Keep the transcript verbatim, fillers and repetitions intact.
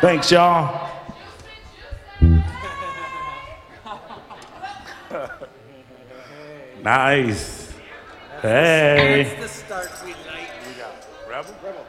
Thanks, y'all. Nice. Hey. That's the start we like. We got Rebel? Rebel.